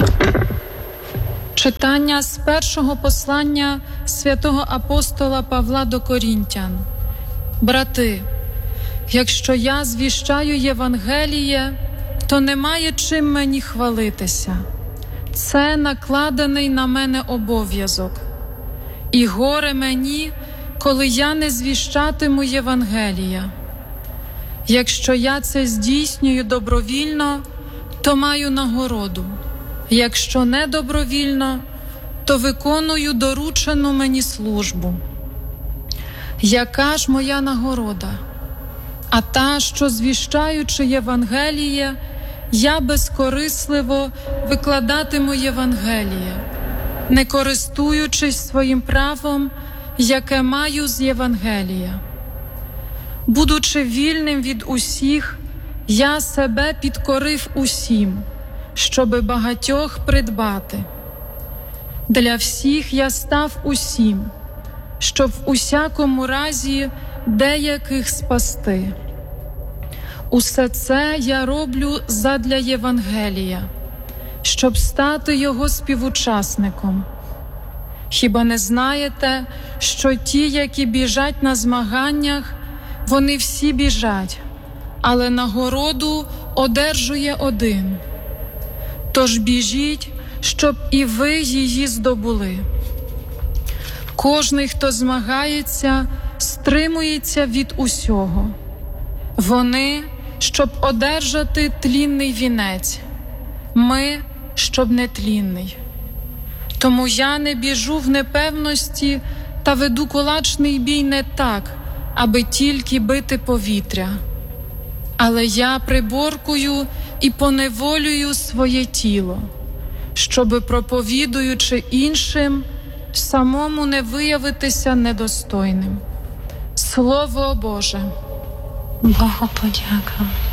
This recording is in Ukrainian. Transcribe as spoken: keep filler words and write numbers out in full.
Читання з першого послання святого апостола Павла до Корінтян. Брати, якщо я звіщаю Євангеліє, то немає чим мені хвалитися. Це накладений на мене обов'язок. І горе мені, коли я не звіщатиму Євангелія. Якщо я це здійснюю добровільно, то маю нагороду. Якщо не добровільно, то виконую доручену мені службу. Яка ж моя нагорода? А та, що звіщаючи Євангеліє, я безкорисливо викладатиму Євангеліє, не користуючись своїм правом, яке маю з Євангелія. Будучи вільним від усіх, я себе підкорив усім, щоби багатьох придбати. Для всіх я став усім, щоб в усякому разі деяких спасти. Усе це я роблю задля Євангелія, щоб стати його співучасником. Хіба не знаєте, що ті, які біжать на змаганнях, вони всі біжать, але нагороду одержує один. Тож біжіть, щоб і ви її здобули. Кожний, хто змагається, стримується від усього. Вони, щоб одержати тлінний вінець, ми, щоб нетлінний. Тому я не біжу в непевності та веду кулачний бій не так, аби тільки бити повітря. Але я приборкую і поневолюю своє тіло, щоби, проповідуючи іншим, самому не виявитися недостойним. Слово Боже. Богу подяка.